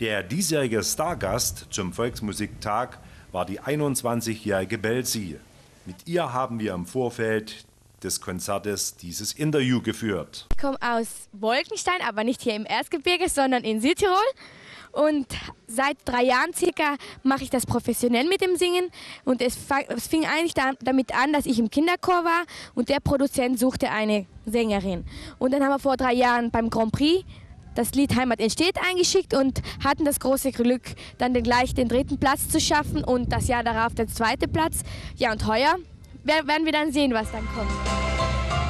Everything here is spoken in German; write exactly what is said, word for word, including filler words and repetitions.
Der diesjährige Stargast zum Volksmusiktag war die einundzwanzigjährige Belsi. Mit ihr haben wir im Vorfeld des Konzertes dieses Interview geführt. Ich komme aus Wolkenstein, aber nicht hier im Erzgebirge, sondern in Südtirol. Und seit drei Jahren circa mache ich das professionell mit dem Singen. Und es, es fing eigentlich da, damit an, dass ich im Kinderchor war und der Produzent suchte eine Sängerin. Und dann haben wir vor drei Jahren beim Grand Prix das Lied Heimat entsteht eingeschickt und hatten das große Glück, dann den, gleich den dritten Platz zu schaffen und das Jahr darauf den zweiten Platz. Ja, und heuer werden wir dann sehen, was dann kommt.